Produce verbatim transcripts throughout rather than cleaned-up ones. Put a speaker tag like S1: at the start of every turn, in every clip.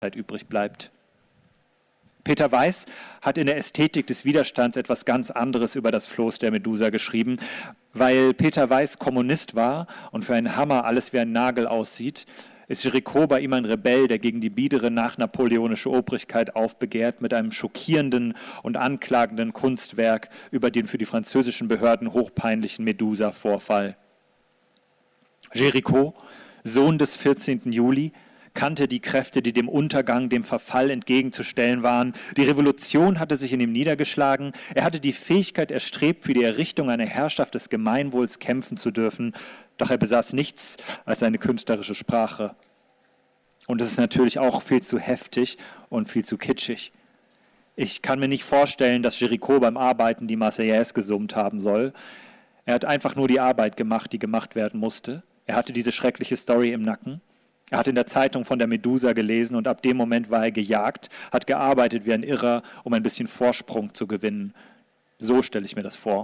S1: übrig bleibt. Peter Weiß hat in der Ästhetik des Widerstands etwas ganz anderes über das Floß der Medusa geschrieben. Weil Peter Weiß Kommunist war und für einen Hammer alles wie ein Nagel aussieht, ist Géricault bei ihm ein Rebell, der gegen die biedere nachnapoleonische Obrigkeit aufbegehrt, mit einem schockierenden und anklagenden Kunstwerk über den für die französischen Behörden hochpeinlichen Medusa-Vorfall. Géricault, Sohn des vierzehnten Juli, kannte die Kräfte, die dem Untergang, dem Verfall entgegenzustellen waren. Die Revolution hatte sich in ihm niedergeschlagen. Er hatte die Fähigkeit erstrebt, für die Errichtung einer Herrschaft des Gemeinwohls kämpfen zu dürfen. Doch er besaß nichts als eine künstlerische Sprache. Und es ist natürlich auch viel zu heftig und viel zu kitschig. Ich kann mir nicht vorstellen, dass Géricault beim Arbeiten die Marseillaise gesummt haben soll. Er hat einfach nur die Arbeit gemacht, die gemacht werden musste. Er hatte diese schreckliche Story im Nacken. Er hat in der Zeitung von der Medusa gelesen und ab dem Moment war er gejagt, hat gearbeitet wie ein Irrer, um ein bisschen Vorsprung zu gewinnen. So stelle ich mir das vor.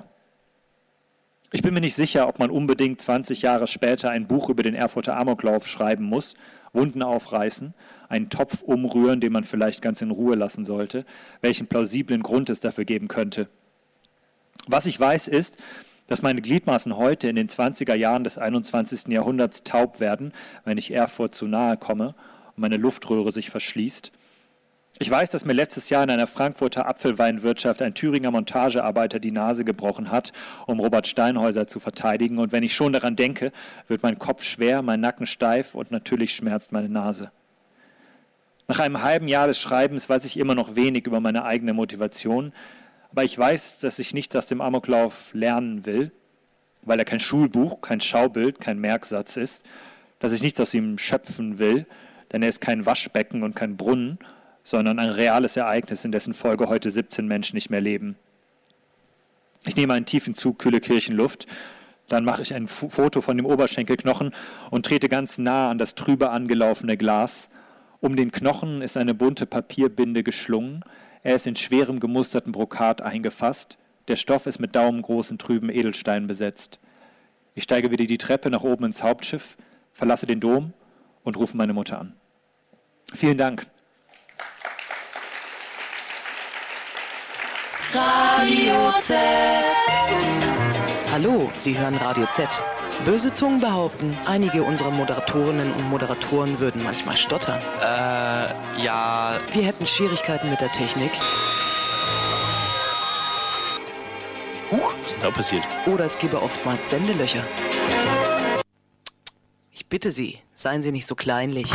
S1: Ich bin mir nicht sicher, ob man unbedingt zwanzig Jahre später ein Buch über den Erfurter Amoklauf schreiben muss, Wunden aufreißen, einen Topf umrühren, den man vielleicht ganz in Ruhe lassen sollte, welchen plausiblen Grund es dafür geben könnte. Was ich weiß ist, dass meine Gliedmaßen heute in den zwanziger Jahren des einundzwanzigsten Jahrhunderts taub werden, wenn ich Erfurt zu nahe komme und meine Luftröhre sich verschließt. Ich weiß, dass mir letztes Jahr in einer Frankfurter Apfelweinwirtschaft ein Thüringer Montagearbeiter die Nase gebrochen hat, um Robert Steinhäuser zu verteidigen. Und wenn ich schon daran denke, wird mein Kopf schwer, mein Nacken steif und natürlich schmerzt meine Nase. Nach einem halben Jahr des Schreibens weiß ich immer noch wenig über meine eigene Motivation. Aber ich weiß, dass ich nichts aus dem Amoklauf lernen will, weil er kein Schulbuch, kein Schaubild, kein Merksatz ist, dass ich nichts aus ihm schöpfen will, denn er ist kein Waschbecken und kein Brunnen, sondern ein reales Ereignis, in dessen Folge heute siebzehn Menschen nicht mehr leben. Ich nehme einen tiefen Zug kühle Kirchenluft, dann mache ich ein Foto von dem Oberschenkelknochen und trete ganz nah an das trübe angelaufene Glas. Um den Knochen ist eine bunte Papierbinde geschlungen. Er ist in schwerem gemusterten Brokat eingefasst. Der Stoff ist mit daumengroßen trüben Edelsteinen besetzt. Ich steige wieder die Treppe nach oben ins Hauptschiff, verlasse den Dom und rufe meine Mutter an. Vielen Dank.
S2: Radio Z.
S3: Hallo, Sie hören Radio Z. Böse Zungen behaupten, einige unserer Moderatorinnen und Moderatoren würden manchmal stottern.
S4: Äh, ja...
S3: Wir hätten Schwierigkeiten mit der Technik.
S4: Huch, was ist denn da passiert?
S3: Oder es gäbe oftmals Sendelöcher. Ich bitte Sie, seien Sie nicht so kleinlich.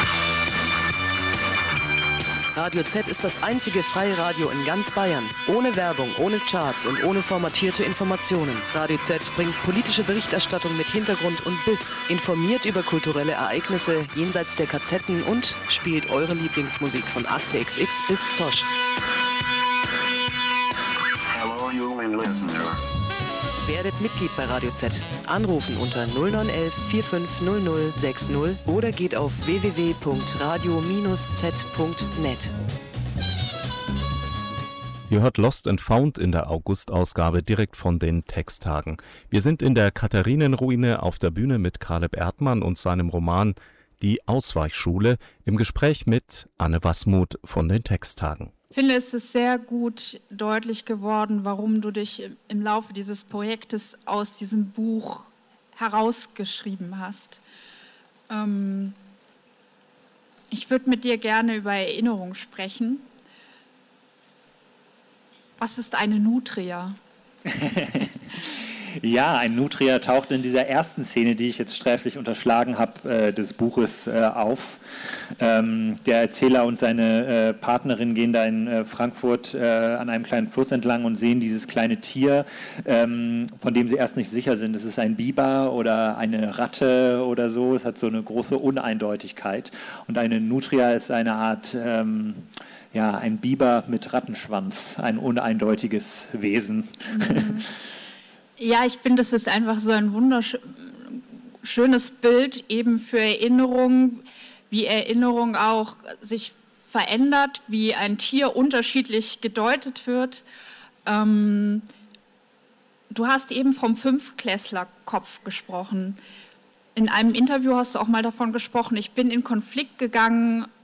S3: Radio Z ist das einzige freie Radio in ganz Bayern. Ohne Werbung, ohne Charts und ohne formatierte Informationen. Radio Z bringt politische Berichterstattung mit Hintergrund und Biss, informiert über kulturelle Ereignisse jenseits der Kazetten und spielt eure Lieblingsmusik von Akte X X bis Zosch.
S5: Hello, human listener.
S3: Werdet Mitglied bei Radio Z. Anrufen unter null neun eins vier fünf null null sechs null oder geht auf w w w punkt radio z punkt net.
S6: Ihr hört Lost and Found in der August-Ausgabe direkt von den Texttagen. Wir sind in der Katharinenruine auf der Bühne mit Caleb Erdmann und seinem Roman Die Ausweichschule im Gespräch mit Anne Wasmuth von den Texttagen.
S7: Ich finde, es ist sehr gut deutlich geworden, warum du dich im Laufe dieses Projektes aus diesem Buch herausgeschrieben hast. Ähm, ich würde mit dir gerne über Erinnerung sprechen. Was ist eine Nutria?
S1: Ja, ein Nutria taucht in dieser ersten Szene, die ich jetzt sträflich unterschlagen habe, äh, des Buches äh, auf. Ähm, der Erzähler und seine äh, Partnerin gehen da in äh, Frankfurt äh, an einem kleinen Fluss entlang und sehen dieses kleine Tier, ähm, von dem sie erst nicht sicher sind. Es ist ein Biber oder eine Ratte oder so. Es hat so eine große Uneindeutigkeit. Und eine Nutria ist eine Art... Ähm, ja, ein Biber mit Rattenschwanz, ein uneindeutiges Wesen.
S7: Mhm. Ja, ich finde, es ist einfach so ein wunderschönes Bild eben für Erinnerung, wie Erinnerung auch sich verändert, wie ein Tier unterschiedlich gedeutet wird. Ähm, du hast eben vom Fünftklässlerkopf gesprochen. In einem Interview hast du auch mal davon gesprochen, ich bin in Konflikt gegangen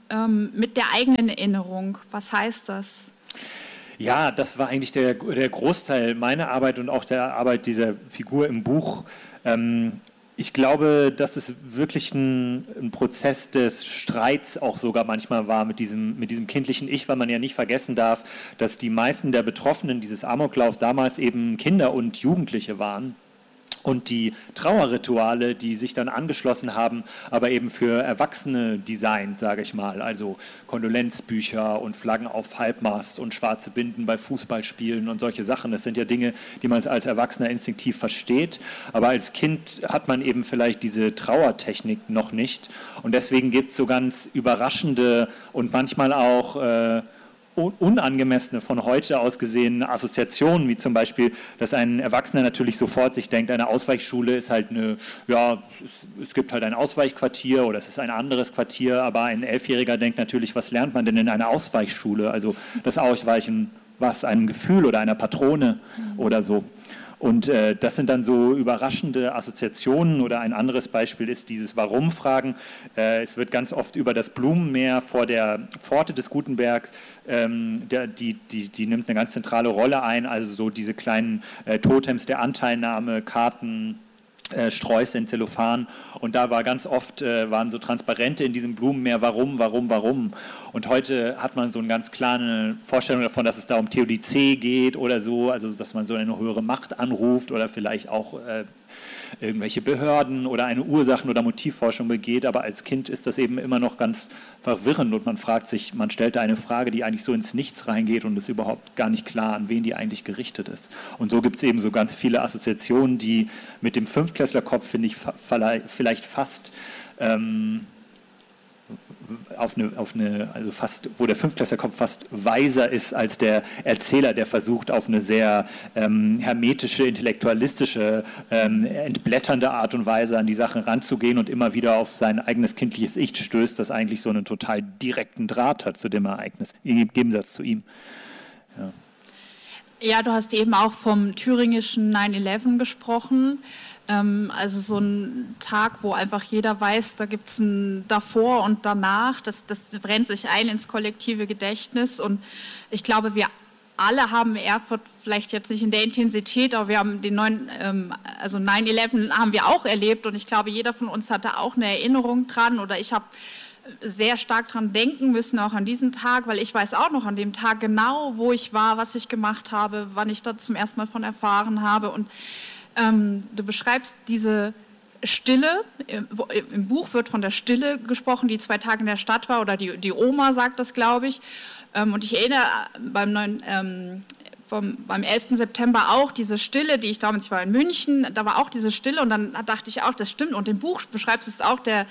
S7: ähm, mit der eigenen Erinnerung. Was heißt das?
S1: Ja, das war eigentlich der, der Großteil meiner Arbeit und auch der Arbeit dieser Figur im Buch. Ähm, ich glaube, dass es wirklich ein, ein Prozess des Streits auch sogar manchmal war mit diesem, mit diesem kindlichen Ich, weil man ja nicht vergessen darf, dass die meisten der Betroffenen dieses Amoklauf damals eben Kinder und Jugendliche waren. Und die Trauerrituale, die sich dann angeschlossen haben, aber eben für Erwachsene designt, sage ich mal. Also Kondolenzbücher und Flaggen auf Halbmast und schwarze Binden bei Fußballspielen und solche Sachen. Das sind ja Dinge, die man als Erwachsener instinktiv versteht. Aber als Kind hat man eben vielleicht diese Trauertechnik noch nicht. Und deswegen gibt es so ganz überraschende und manchmal auch Äh, unangemessene, von heute aus gesehene Assoziationen, wie zum Beispiel, dass ein Erwachsener natürlich sofort sich denkt, eine Ausweichschule ist halt eine, ja, es, es gibt halt ein Ausweichquartier oder es ist ein anderes Quartier, aber ein Elfjähriger denkt natürlich, was lernt man denn in einer Ausweichschule? Also das Ausweichen, was, einem Gefühl oder einer Patrone oder so. Und äh, das sind dann so überraschende Assoziationen. Oder ein anderes Beispiel ist dieses Warum-Fragen. Äh, es wird ganz oft über das Blumenmeer vor der Pforte des Gutenberg, ähm, der, die, die, die nimmt eine ganz zentrale Rolle ein, also so diese kleinen äh, Totems der Anteilnahme, Karten, Äh, Sträuße in Zellophan, und da war ganz oft, äh, waren so Transparente in diesem Blumenmeer, warum, warum, warum. Und heute hat man so eine ganz klare Vorstellung davon, dass es da um Theodizee geht oder so, also dass man so eine höhere Macht anruft oder vielleicht auch äh, irgendwelche Behörden oder eine Ursachen- oder Motivforschung begeht, aber als Kind ist das eben immer noch ganz verwirrend und man fragt sich, man stellt da eine Frage, die eigentlich so ins Nichts reingeht und ist überhaupt gar nicht klar, an wen die eigentlich gerichtet ist. Und so gibt es eben so ganz viele Assoziationen, die mit dem Fünftklässlerkopf, finde ich, vielleicht fast ähm, auf eine, auf eine, also fast, wo der Fünftklässlerkopf fast weiser ist als der Erzähler, der versucht, auf eine sehr ähm, hermetische, intellektualistische, ähm, entblätternde Art und Weise an die Sachen ranzugehen und immer wieder auf sein eigenes kindliches Ich stößt, das eigentlich so einen total direkten Draht hat zu dem Ereignis, im Gegensatz zu ihm. Ja.
S7: Ja, du hast eben auch vom thüringischen neun elf gesprochen. Also so ein Tag, wo einfach jeder weiß, da gibt es ein davor und danach, das, das brennt sich ein ins kollektive Gedächtnis und ich glaube, wir alle haben Erfurt vielleicht jetzt nicht in der Intensität, aber wir haben den neuen, also neun elf haben wir auch erlebt und ich glaube, jeder von uns hatte auch eine Erinnerung dran oder ich habe sehr stark dran denken müssen, auch an diesen Tag, weil ich weiß auch noch an dem Tag genau, wo ich war, was ich gemacht habe, wann ich da zum ersten Mal von erfahren habe und Ähm, du beschreibst diese Stille, wo, im Buch wird von der Stille gesprochen, die zwei Tage in der Stadt war, oder die, die Oma sagt das, glaube ich. Ähm, und ich erinnere beim, neuen, ähm, vom, beim elften September auch diese Stille, die ich damals, ich war in München, da war auch diese Stille und dann dachte ich auch, das stimmt. Und im Buch beschreibst du es auch, der,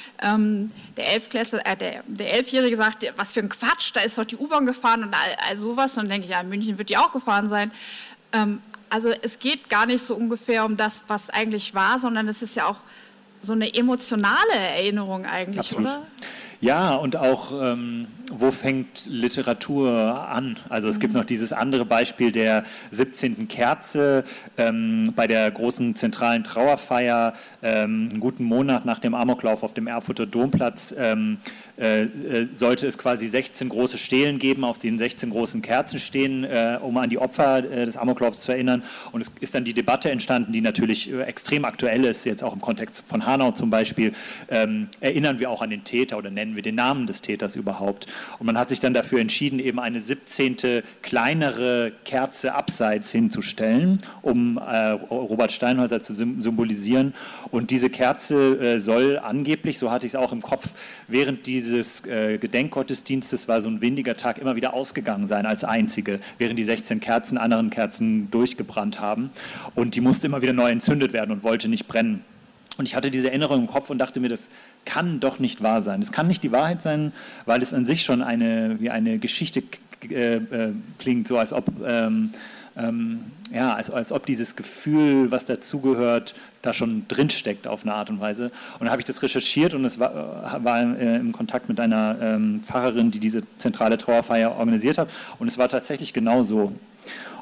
S7: ähm, der, Elfklässler, äh, der, der Elfjährige sagt, was für ein Quatsch, da ist heute die U-Bahn gefahren und all, all sowas. Und dann denke ich, ja, in München wird die auch gefahren sein. Ähm, Also es geht gar nicht so ungefähr um das, was eigentlich war, sondern es ist ja auch so eine emotionale Erinnerung eigentlich, Absolut. Oder?
S1: Ja, und auch, ähm, wo fängt Literatur an? Also es mhm. gibt noch dieses andere Beispiel der siebzehnten Kerze ähm, bei der großen zentralen Trauerfeier, ähm, einen guten Monat nach dem Amoklauf auf dem Erfurter Domplatz, ähm, äh, sollte es quasi sechzehn große Stelen geben, auf denen sechzehn großen Kerzen stehen, äh, um an die Opfer äh, des Amoklaufs zu erinnern. Und es ist dann die Debatte entstanden, die natürlich äh, extrem aktuell ist, jetzt auch im Kontext von Hanau zum Beispiel. Ähm, erinnern wir auch an den Täter oder nennen wir den Namen des Täters überhaupt? Und man hat sich dann dafür entschieden, eben eine siebzehnte kleinere Kerze abseits hinzustellen, um äh, Robert Steinhäuser zu symbolisieren. Und diese Kerze äh, soll angeblich, so hatte ich es auch im Kopf, während dieses äh, Gedenkgottesdienstes, war so ein windiger Tag, immer wieder ausgegangen sein als einzige, während die sechzehn Kerzen anderen Kerzen durchgebrannt haben. Und die musste immer wieder neu entzündet werden und wollte nicht brennen. Und ich hatte diese Erinnerung im Kopf und dachte mir, das kann doch nicht wahr sein. Das kann nicht die Wahrheit sein, weil es an sich schon eine, wie eine Geschichte äh, äh, klingt, so als ob, ähm, ähm, ja, als, als ob dieses Gefühl, was dazugehört, da schon drinsteckt auf eine Art und Weise. Und dann habe ich das recherchiert und es war, war äh, im Kontakt mit einer ähm, Pfarrerin, die diese zentrale Trauerfeier organisiert hat. Und es war tatsächlich genau so.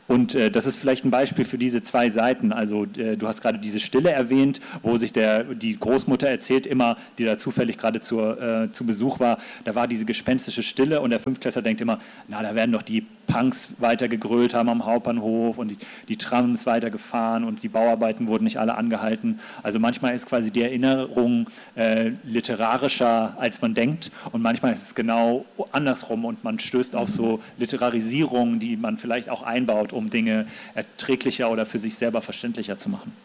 S1: Und äh, das ist vielleicht ein Beispiel für diese zwei Seiten. Also äh, du hast gerade diese Stille erwähnt, wo sich der, die Großmutter erzählt immer, die da zufällig gerade zur, äh, zu Besuch war, da war diese gespenstische Stille und der Fünftklässler denkt immer, na, da werden doch die Punks weiter gegrölt haben am Hauptbahnhof und die, die Trams weitergefahren und die Bauarbeiten wurden nicht alle angehalten. Also manchmal ist quasi die Erinnerung äh, literarischer, als man denkt und manchmal ist es genau andersrum und man stößt auf so Literarisierungen, die man vielleicht auch einbaut, um Dinge erträglicher oder für sich selber verständlicher zu machen.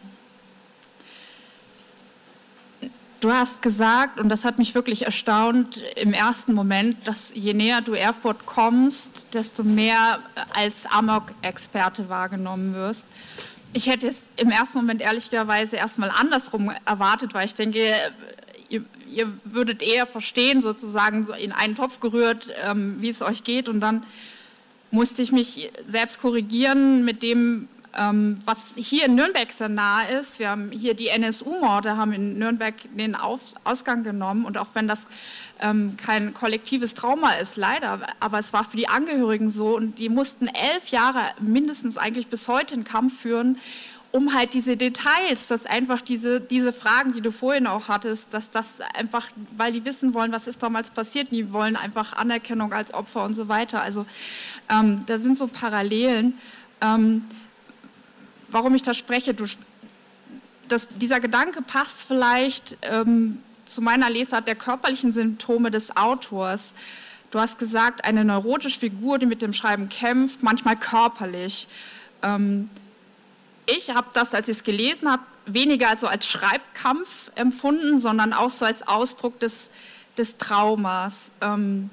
S7: Du hast gesagt, und das hat mich wirklich erstaunt im ersten Moment, dass je näher du Erfurt kommst, desto mehr als Amok-Experte wahrgenommen wirst. Ich hätte es im ersten Moment ehrlicherweise erstmal andersrum erwartet, weil ich denke, ihr, ihr würdet eher verstehen, sozusagen so in einen Topf gerührt, ähm, wie es euch geht. Und dann musste ich mich selbst korrigieren mit dem, ähm, was hier in Nürnberg sehr nah ist. Wir haben hier die N S U-Morde, haben in Nürnberg den Auf Ausgang genommen. Und auch wenn das ähm, kein kollektives Trauma ist, leider, aber es war für die Angehörigen so. Und die mussten elf Jahre mindestens eigentlich bis heute einen Kampf führen, um halt diese Details, dass einfach diese, diese Fragen, die du vorhin auch hattest, dass das einfach, weil die wissen wollen, was ist damals passiert, die wollen einfach Anerkennung als Opfer und so weiter. Also ähm, da sind so Parallelen. Ähm, warum ich da spreche, du, das, dieser Gedanke passt vielleicht ähm, zu meiner Lesart der körperlichen Symptome des Autors. Du hast gesagt, eine neurotische Figur, die mit dem Schreiben kämpft, manchmal körperlich. Ähm, Ich habe das, als ich es gelesen habe, weniger so als Schreibkampf empfunden, sondern auch so als Ausdruck des, des Traumas. Ähm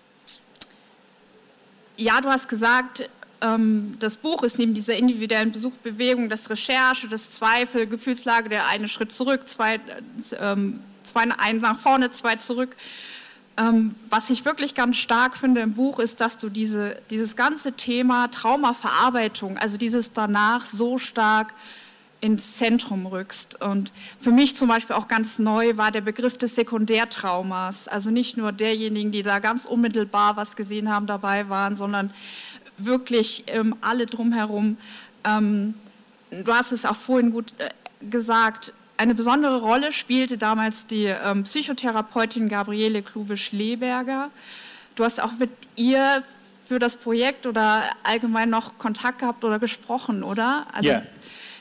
S7: ja, du hast gesagt, ähm, das Buch ist neben dieser individuellen Besuchbewegung, das Recherche, das Zweifel, Gefühlslage, der eine Schritt zurück, zwei, ähm, zwei ein nach vorne, zwei zurück. Ähm, was ich wirklich ganz stark finde im Buch ist, dass du diese, dieses ganze Thema Traumaverarbeitung, also dieses danach so stark ins Zentrum rückst. Und für mich zum Beispiel auch ganz neu war der Begriff des Sekundärtraumas. Also nicht nur derjenigen, die da ganz unmittelbar was gesehen haben, dabei waren, sondern wirklich ähm, alle drumherum. Ähm, du hast es auch vorhin gut äh, gesagt, eine besondere Rolle spielte damals die ähm, Psychotherapeutin Gabriele Kluwe-Schleberger. Du hast auch mit ihr für das Projekt oder allgemein noch Kontakt gehabt oder gesprochen, oder? Also
S1: yeah.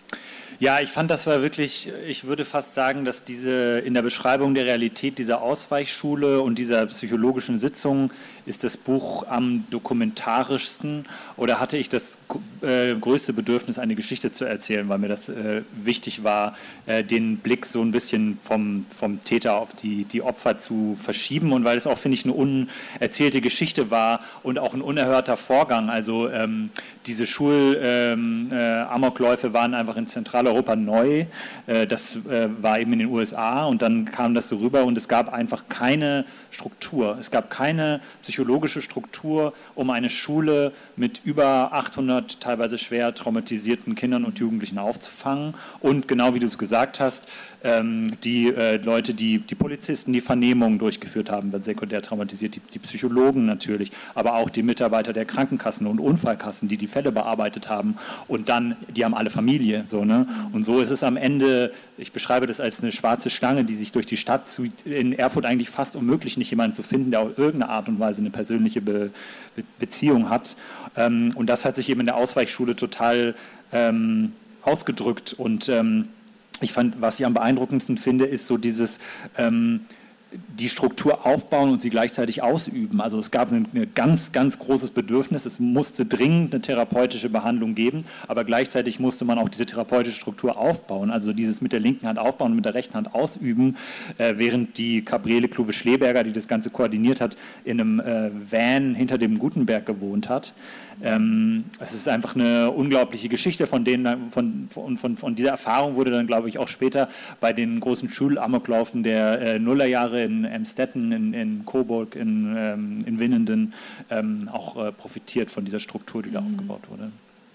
S1: Ja, ich fand, das war wirklich, ich würde fast sagen, dass diese in der Beschreibung der Realität dieser Ausweichschule und dieser psychologischen Sitzung ist das Buch am dokumentarischsten, oder hatte ich das äh, größte Bedürfnis, eine Geschichte zu erzählen, weil mir das äh, wichtig war, äh, den Blick so ein bisschen vom, vom Täter auf die, die Opfer zu verschieben und weil es auch, finde ich, eine unerzählte Geschichte war und auch ein unerhörter Vorgang. Also ähm, diese Schul-Amokläufe ähm, äh, waren einfach in Zentraleuropa neu. Äh, das äh, war eben in den U S A und dann kam das so rüber und es gab einfach keine Struktur. Es gab keine psychologische Struktur, um eine Schule mit über achthundert teilweise schwer traumatisierten Kindern und Jugendlichen aufzufangen. Und genau wie du es gesagt hast, ähm, die äh, Leute, die, die Polizisten, die Vernehmungen durchgeführt haben, werden sekundär traumatisiert, die, die Psychologen natürlich, aber auch die Mitarbeiter der Krankenkassen und Unfallkassen, die die Fälle bearbeitet haben. Und dann, die haben alle Familie. So, ne? Und so ist es am Ende, ich beschreibe das als eine schwarze Schlange, die sich durch die Stadt zieht. In Erfurt eigentlich fast unmöglich, nicht jemanden zu finden, der auf irgendeine Art und Weise eine persönliche Be- Be- Beziehung hat. Ähm, und das hat sich eben in der Ausweichschule total ähm, ausgedrückt. Und ähm, ich fand, was ich am beeindruckendsten finde, ist so dieses ähm, die Struktur aufbauen und sie gleichzeitig ausüben. Also es gab ein, ein ganz, ganz großes Bedürfnis, es musste dringend eine therapeutische Behandlung geben, aber gleichzeitig musste man auch diese therapeutische Struktur aufbauen, also dieses mit der linken Hand aufbauen und mit der rechten Hand ausüben, äh, während die Gabriele Kluwe-Schleberger, die das Ganze koordiniert hat, in einem äh, Van hinter dem Gutenberg gewohnt hat. Ähm, es ist einfach eine unglaubliche Geschichte, von denen, von, von, von, von dieser Erfahrung wurde dann, glaube ich, auch später bei den großen Schulamoklaufen der äh, Nullerjahre in Emstetten, in, in Coburg, in, ähm, in Winnenden ähm, auch äh, profitiert von dieser Struktur, die da mhm. aufgebaut wurde.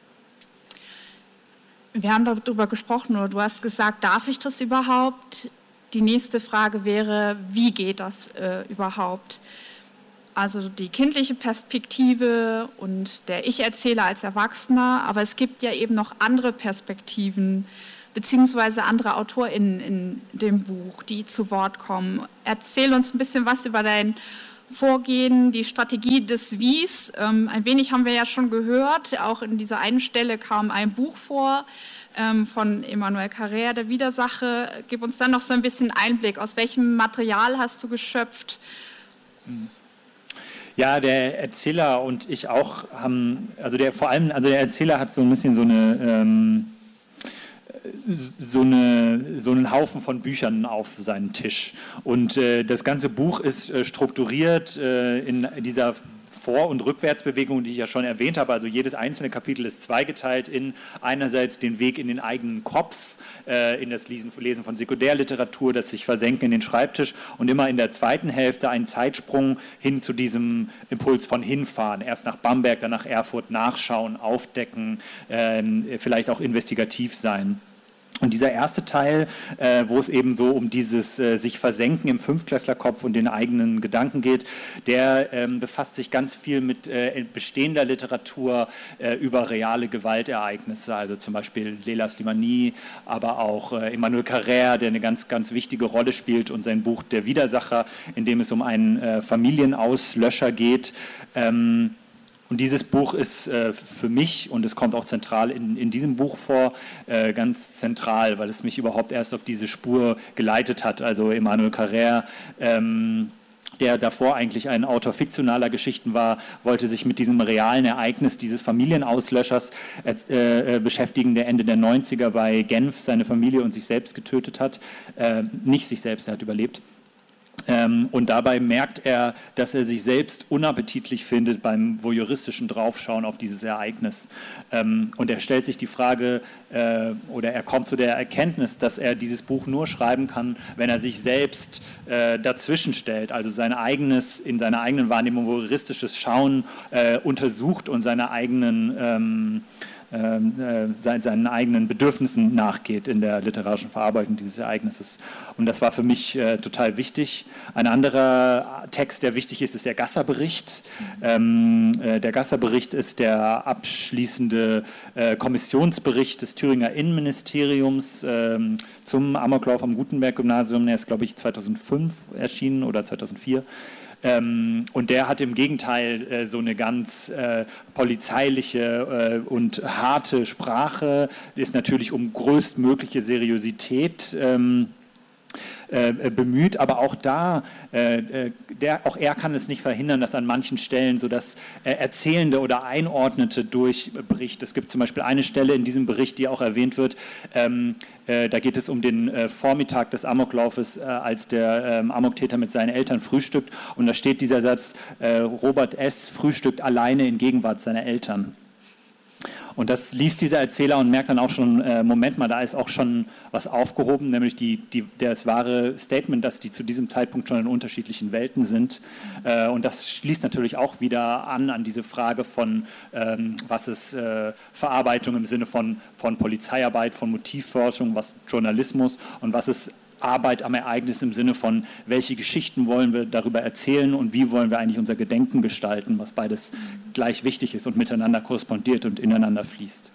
S7: Wir haben darüber gesprochen, oder du hast gesagt, darf ich das überhaupt? Die nächste Frage wäre, wie geht das äh, überhaupt? also die kindliche Perspektive und der Ich-Erzähler als Erwachsener, aber es gibt ja eben noch andere Perspektiven, beziehungsweise andere AutorInnen in dem Buch, die zu Wort kommen. Erzähl uns ein bisschen was über dein Vorgehen, die Strategie des Wies. Ähm, ein wenig haben wir ja schon gehört, auch in dieser einen Stelle kam ein Buch vor ähm, von Emmanuel Carrère, der Widersache. Gib uns dann noch so ein bisschen Einblick, aus welchem Material hast du geschöpft?
S1: Ja, der Erzähler und ich auch haben, also der vor allem, also der Erzähler hat so ein bisschen so eine ähm, so, eine, so einen Haufen von Büchern auf seinen Tisch. Und äh, das ganze Buch ist äh, strukturiert äh, in dieser Vor- und Rückwärtsbewegung, die ich ja schon erwähnt habe. Also jedes einzelne Kapitel ist zweigeteilt in einerseits den Weg in den eigenen Kopf, äh, in das Lesen, Lesen von Sekundärliteratur, das sich versenken in den Schreibtisch und immer in der zweiten Hälfte einen Zeitsprung hin zu diesem Impuls von hinfahren. Erst nach Bamberg, dann nach Erfurt, nachschauen, aufdecken, äh, vielleicht auch investigativ sein. Und dieser erste Teil, äh, wo es eben so um dieses äh, sich versenken im Fünftklässlerkopf und den eigenen Gedanken geht, der ähm, befasst sich ganz viel mit äh, bestehender Literatur äh, über reale Gewaltereignisse, also zum Beispiel Leila Slimani, aber auch äh, Emmanuel Carrère, der eine ganz, ganz wichtige Rolle spielt, und sein Buch Der Widersacher, in dem es um einen äh, Familienauslöscher geht. Ähm, Und dieses Buch ist äh, für mich, und es kommt auch zentral in, in diesem Buch vor, äh, ganz zentral, weil es mich überhaupt erst auf diese Spur geleitet hat. Also Emmanuel Carrère, ähm, der davor eigentlich ein Autor fiktionaler Geschichten war, wollte sich mit diesem realen Ereignis dieses Familienauslöschers äh, äh, beschäftigen, der Ende der neunziger bei Genf seine Familie und sich selbst getötet hat. Äh, nicht sich selbst, er hat überlebt. Ähm, und dabei merkt er, dass er sich selbst unappetitlich findet beim voyeuristischen Draufschauen auf dieses Ereignis. Ähm, und er stellt sich die Frage, äh, oder er kommt zu der Erkenntnis, dass er dieses Buch nur schreiben kann, wenn er sich selbst äh, dazwischen stellt, also sein eigenes, in seiner eigenen Wahrnehmung voyeuristisches Schauen äh, untersucht und seine eigenen ähm, seinen eigenen Bedürfnissen nachgeht in der literarischen Verarbeitung dieses Ereignisses. Und das war für mich äh, total wichtig. Ein anderer Text, der wichtig ist, ist der Gasser-Bericht. Ähm, äh, der Gasser-Bericht ist der abschließende äh, Kommissionsbericht des Thüringer Innenministeriums äh, zum Amoklauf am Gutenberg-Gymnasium. Der ist, glaube ich, zweitausendfünf erschienen oder zweitausendvier. Ähm, und der hat im Gegenteil äh, so eine ganz äh, polizeiliche äh, und harte Sprache, ist natürlich um größtmögliche Seriosität ähm, äh, bemüht, aber auch da, äh, der, auch er kann es nicht verhindern, dass an manchen Stellen so das äh, Erzählende oder Einordnete durchbricht. Es gibt zum Beispiel eine Stelle in diesem Bericht, die auch erwähnt wird, ähm, äh, da geht es um den äh, Vormittag des Amoklaufes, äh, als der ähm, Amoktäter mit seinen Eltern frühstückt, und da steht dieser Satz, äh, Robert S. frühstückt alleine in Gegenwart seiner Eltern. Und das liest dieser Erzähler und merkt dann auch schon, äh, Moment mal, da ist auch schon was aufgehoben, nämlich die, die, das wahre Statement, dass die zu diesem Zeitpunkt schon in unterschiedlichen Welten sind. Äh, und das schließt natürlich auch wieder an, an diese Frage von, ähm, was ist äh, Verarbeitung im Sinne von, von Polizeiarbeit, von Motivforschung, was Journalismus und was ist Arbeit am Ereignis im Sinne von, welche Geschichten wollen wir darüber erzählen und wie wollen wir eigentlich unser Gedenken gestalten, was beides gleich wichtig ist und miteinander korrespondiert und ineinander fließt.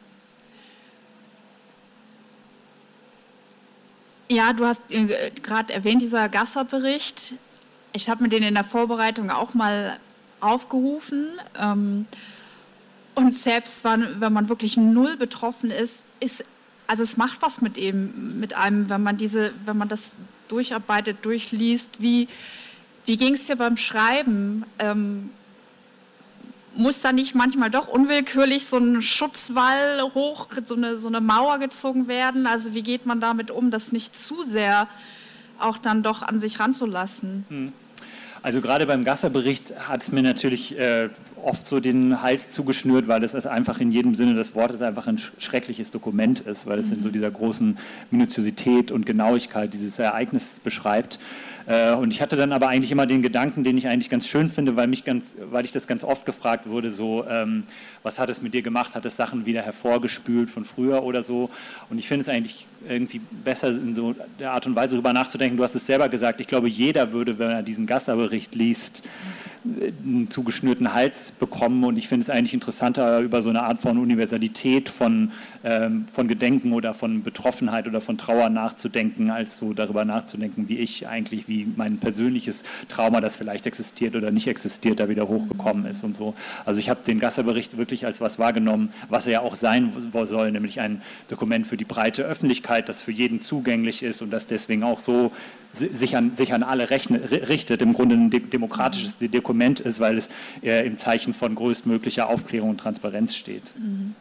S7: Ja, du hast äh, gerade erwähnt, dieser Gasser-Bericht. Ich habe mir den in der Vorbereitung auch mal aufgerufen. Ähm, und selbst wenn, wenn man wirklich null betroffen ist, ist Also es macht was mit ihm, mit einem, wenn man diese, wenn man das durcharbeitet, durchliest. Wie, wie ging es dir beim Schreiben? Ähm, muss da nicht manchmal doch unwillkürlich so ein Schutzwall hoch, so eine, so eine Mauer gezogen werden? Also wie geht man damit um, das nicht zu sehr auch dann doch an sich ranzulassen?
S1: Hm. Also gerade beim Gasser-Bericht hat es mir natürlich äh, oft so den Hals zugeschnürt, weil das ist einfach in jedem Sinne des Wortes einfach ein schreckliches Dokument ist, weil es mhm. in so dieser großen Minutiosität und Genauigkeit dieses Ereignisses beschreibt. Äh, und ich hatte dann aber eigentlich immer den Gedanken, den ich eigentlich ganz schön finde, weil, mich ganz, weil ich das ganz oft gefragt wurde, so, ähm, was hat es mit dir gemacht? Hat es Sachen wieder hervorgespült von früher oder so? Und ich finde es eigentlich irgendwie besser, in so der Art und Weise darüber nachzudenken. Du hast es selber gesagt, ich glaube, jeder würde, wenn er diesen Gasser-Bericht liest, einen zugeschnürten Hals bekommen und ich finde es eigentlich interessanter, über so eine Art von Universalität von, ähm, von Gedenken oder von Betroffenheit oder von Trauer nachzudenken, als so darüber nachzudenken, wie ich eigentlich, wie mein persönliches Trauma, das vielleicht existiert oder nicht existiert, da wieder hochgekommen ist und so. Also ich habe den Gasser-Bericht wirklich als was wahrgenommen, was er ja auch sein soll, nämlich ein Dokument für die breite Öffentlichkeit, das für jeden zugänglich ist und das deswegen auch so sich an, sich an alle rechne, richtet, im Grunde ein demokratisches Dokument ist, weil es äh, im Zeichen von größtmöglicher Aufklärung und Transparenz steht.
S7: Mhm.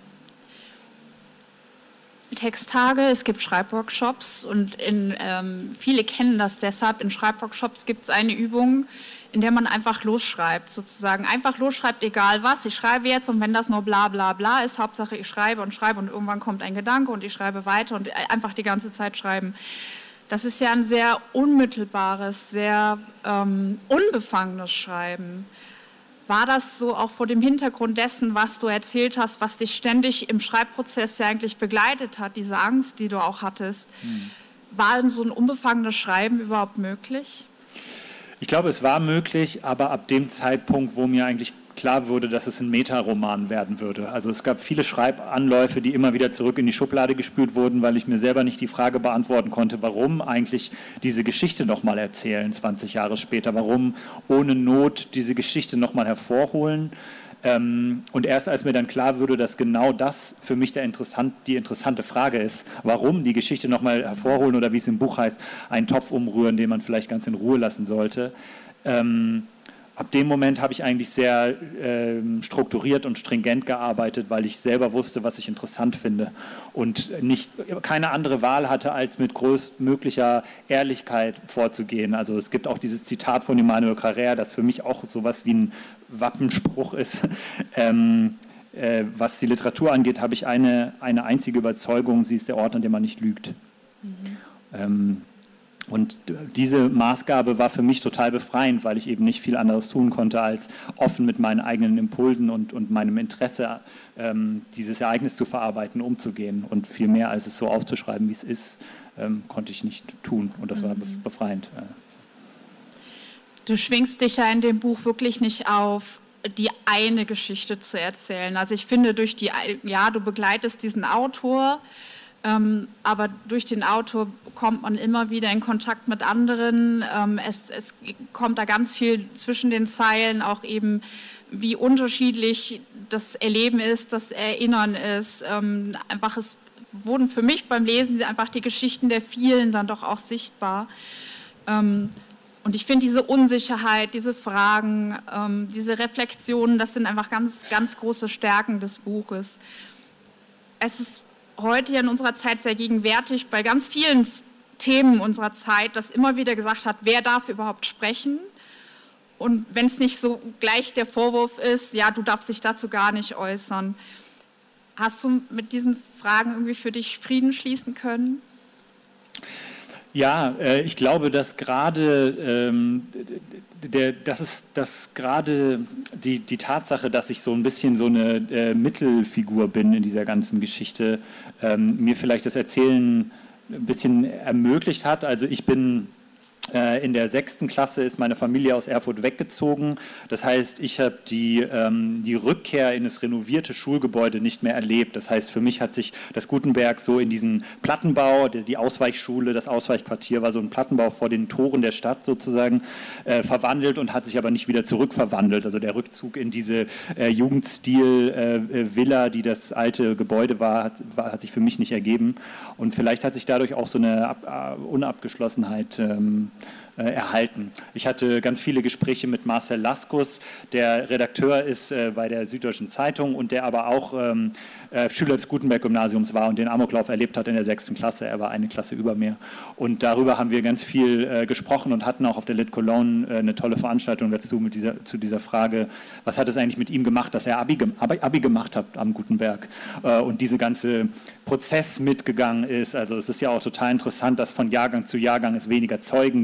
S7: Texttage, es gibt Schreibworkshops und in, ähm, viele kennen das deshalb. In Schreibworkshops gibt es eine Übung, in der man einfach losschreibt, sozusagen. Einfach losschreibt, egal was. Ich schreibe jetzt und wenn das nur bla bla bla ist, Hauptsache ich schreibe und schreibe und irgendwann kommt ein Gedanke und ich schreibe weiter und einfach die ganze Zeit schreiben. Das ist ja ein sehr unmittelbares, sehr ähm, unbefangenes Schreiben. War das so auch vor dem Hintergrund dessen, was du erzählt hast, was dich ständig im Schreibprozess ja eigentlich begleitet hat, diese Angst, die du auch hattest? Hm. War so ein unbefangenes Schreiben überhaupt möglich?
S1: Ich glaube, es war möglich, aber ab dem Zeitpunkt, wo mir eigentlich klar wurde, dass es ein Metaroman werden würde. Also es gab viele Schreibanläufe, die immer wieder zurück in die Schublade gespült wurden, weil ich mir selber nicht die Frage beantworten konnte, warum eigentlich diese Geschichte nochmal erzählen, zwanzig Jahre später, warum ohne Not diese Geschichte nochmal hervorholen. Und erst als mir dann klar wurde, dass genau das für mich der interessant, die interessante Frage ist, warum die Geschichte nochmal hervorholen oder wie es im Buch heißt, einen Topf umrühren, den man vielleicht ganz in Ruhe lassen sollte, ähm, ab dem Moment habe ich eigentlich sehr äh, strukturiert und stringent gearbeitet, weil ich selber wusste, was ich interessant finde und nicht, keine andere Wahl hatte, als mit größtmöglicher Ehrlichkeit vorzugehen. Also es gibt auch dieses Zitat von Immanuel Carrère, das für mich auch sowas wie ein Wappenspruch ist. ähm, äh, was die Literatur angeht, habe ich eine, eine einzige Überzeugung, sie ist der Ort, an dem man nicht lügt. Mhm. Ähm, Und diese Maßgabe war für mich total befreiend, weil ich eben nicht viel anderes tun konnte, als offen mit meinen eigenen Impulsen und, und meinem Interesse, ähm, dieses Ereignis zu verarbeiten, umzugehen. Und viel mehr als es so aufzuschreiben, wie es ist, ähm, konnte ich nicht tun. Und das war befreiend.
S7: Du schwingst dich ja in dem Buch wirklich nicht auf, die eine Geschichte zu erzählen. Also ich finde, durch die, ja, du begleitest diesen Autor, Ähm, aber durch den Autor kommt man immer wieder in Kontakt mit anderen. Ähm, es, es kommt da ganz viel zwischen den Zeilen, auch eben, wie unterschiedlich das Erleben ist, das Erinnern ist. Ähm, einfach, es wurden für mich beim Lesen einfach die Geschichten der vielen dann doch auch sichtbar. Ähm, und ich finde diese Unsicherheit, diese Fragen, ähm, diese Reflexionen, das sind einfach ganz, ganz große Stärken des Buches. Es ist heute ja in unserer Zeit sehr gegenwärtig bei ganz vielen Themen unserer Zeit, dass immer wieder gesagt hat, wer darf überhaupt sprechen? Und wenn es nicht so gleich der Vorwurf ist, ja, du darfst dich dazu gar nicht äußern. Hast du mit diesen Fragen irgendwie für dich Frieden schließen können?
S1: Ja, äh, ich glaube, dass gerade ähm, der, das ist dass gerade die, die Tatsache, dass ich so ein bisschen so eine äh, Mittelfigur bin in dieser ganzen Geschichte, ähm, mir vielleicht das Erzählen ein bisschen ermöglicht hat. Also ich bin äh, in der sechsten Klasse ist meine Familie aus Erfurt weggezogen. Das heißt, ich habe die, ähm, die Rückkehr in das renovierte Schulgebäude nicht mehr erlebt. Das heißt, für mich hat sich das Gutenberg so in diesen Plattenbau, die Ausweichschule, das Ausweichquartier war so ein Plattenbau vor den Toren der Stadt sozusagen, äh, verwandelt und hat sich aber nicht wieder zurückverwandelt. Also der Rückzug in diese äh, Jugendstil-Villa, äh, die das alte Gebäude war hat, war, hat sich für mich nicht ergeben. Und vielleicht hat sich dadurch auch so eine Ab- äh, Unabgeschlossenheit ähm, erhalten. Ich hatte ganz viele Gespräche mit Marcel Laskus, der Redakteur ist äh, bei der Süddeutschen Zeitung und der aber auch ähm, äh, Schüler des Gutenberg-Gymnasiums war und den Amoklauf erlebt hat in der sechsten Klasse. Er war eine Klasse über mir. Und darüber haben wir ganz viel äh, gesprochen und hatten auch auf der Lit Cologne äh, eine tolle Veranstaltung dazu mit dieser, zu dieser Frage, was hat es eigentlich mit ihm gemacht, dass er Abi, Abi, Abi gemacht hat am Gutenberg äh, und diese ganze Prozess mitgegangen ist. Also es ist ja auch total interessant, dass von Jahrgang zu Jahrgang es weniger Zeugen gibt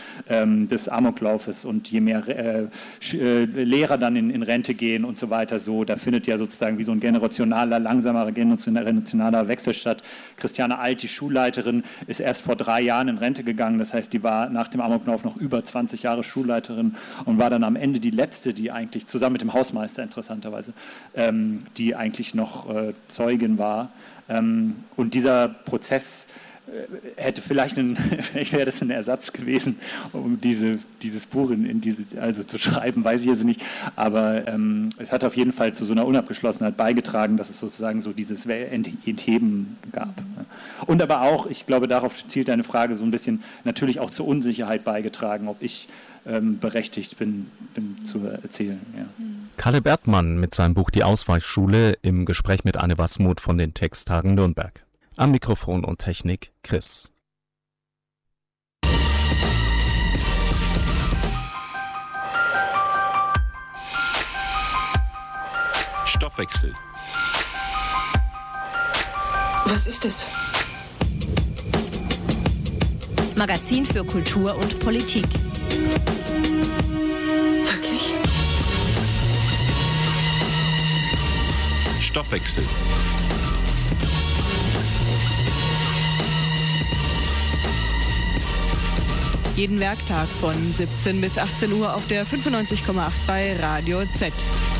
S1: ähm, des Amoklaufes und je mehr äh, äh, Lehrer dann in, in Rente gehen und so weiter, so, da findet ja sozusagen wie so ein generationaler, langsamer generationaler Wechsel statt. Christiane Alt, die Schulleiterin, ist erst vor drei Jahren in Rente gegangen, das heißt, die war nach dem Amoklauf noch über zwanzig Jahre Schulleiterin und war dann am Ende die letzte, die eigentlich, zusammen mit dem Hausmeister interessanterweise, ähm, die eigentlich noch äh, Zeugin war. Ähm, und dieser Prozess hätte vielleicht, ein, vielleicht wäre das ein Ersatz gewesen, um diese, dieses Buch in, in diese, also zu schreiben, weiß ich jetzt nicht, aber ähm, es hat auf jeden Fall zu so einer Unabgeschlossenheit beigetragen, dass es sozusagen so dieses Entheben gab. Und aber auch, ich glaube, darauf zielt deine Frage so ein bisschen, natürlich auch zur Unsicherheit beigetragen, ob ich ähm, berechtigt bin, bin zu erzählen. Ja.
S6: Caleb Erdmann mit seinem Buch Die Ausweichschule im Gespräch mit Anne Wasmuth von den Texttagen Nürnberg. Am Mikrofon und Technik Chris.
S8: Stoffwechsel.
S2: Was ist es?
S9: Magazin für Kultur und Politik.
S2: Wirklich?
S8: Stoffwechsel.
S3: Jeden Werktag von siebzehn bis achtzehn Uhr auf der fünfundneunzig Komma acht bei Radio Z.